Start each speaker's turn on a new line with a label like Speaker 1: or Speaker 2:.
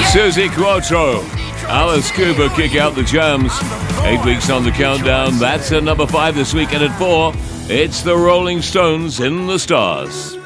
Speaker 1: Suzi Quatro, Alice Cooper kick out the jams. 8 weeks on the countdown. That's at number 5 this weekend at 4. It's the Rolling Stones in the Stars.